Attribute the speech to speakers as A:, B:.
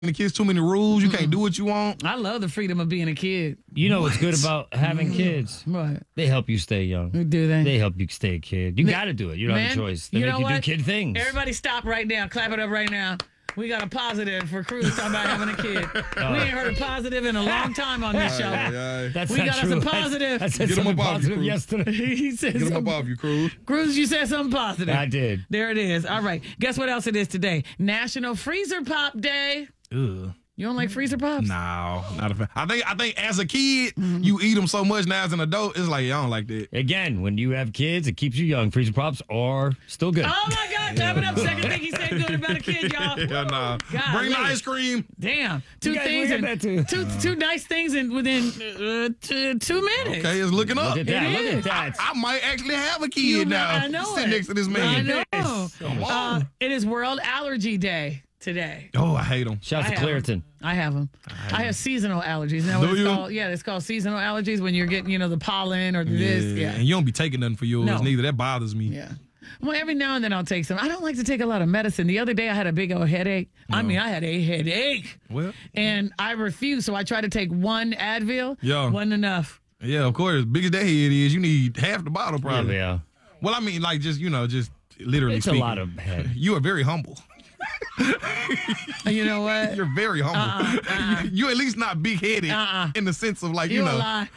A: the kids too many rules. You can't do what you want.
B: I love the freedom of being a kid.
C: You know what's good about having kids?
B: Right.
C: They help you stay young.
B: Do they?
C: They help you stay a kid. You got to do it. You don't have a choice. They make you do kid things.
B: Everybody stop right now. Clap it up right now. We got a positive for Cruz talking about having a kid. We ain't heard a positive in a long time on this show.
C: That's
B: we
C: not
B: got
C: true.
B: us a positive.
C: I said
A: Get 'em
C: something
A: up off you,
C: positive
A: Cruz.
C: yesterday.
B: He said
A: Get them
B: something.
A: up off you, Cruz.
B: Cruz, you said something positive.
C: I did.
B: There it is. All right. Guess what else it is today? National Freezer Pop Day.
A: Ugh.
B: You don't like freezer pops?
A: No, not a fan. I think as a kid, you eat them so much. Now as an adult, it's like, I don't like that.
C: Again, when you have kids, it keeps you young. Freezer pops are still good.
B: Oh my God! Clap it up. Second thing he said good about a kid, y'all.
A: Yeah, nah.
B: God,
A: Bring the
B: really.
A: ice cream.
B: Damn. Two
C: guys
B: things.
C: look at that too.
B: Two nice things within 2 minutes.
A: Okay, it's looking up.
C: Look at that.
B: It
C: Look at
B: is.
C: that.
A: I might actually have a kid
B: You know,
A: now.
B: I know
A: Sit
B: it.
A: next to this
B: I
A: man.
B: know.
A: Come on.
B: It is World Allergy Day today.
A: Oh, I hate them.
C: Shouts to
B: I have 'em.
C: Claritin.
B: I have them. I have seasonal allergies. Now,
A: Do
B: what it's
A: you?
B: called? Yeah, it's called seasonal allergies when you're getting, the pollen or this. Yeah.
A: And you don't be taking nothing for yours
B: No.
A: neither. That bothers me.
B: Yeah. Well, every now and then I'll take some. I don't like to take a lot of medicine. The other day I had a big old headache. I mean, I had a headache.
A: Well,
B: And I refused, so I tried to take one Advil.
A: Yeah.
B: Wasn't enough.
A: yeah, of course. Big as that head is, you need half the bottle probably.
C: Yeah.
A: Well, I mean, like, just literally
C: It's a
A: speaking.
C: lot of head.
A: You are very humble.
B: You know what?
A: You're very humble. You're at least not big-headed in the sense of, like,
B: You a lie.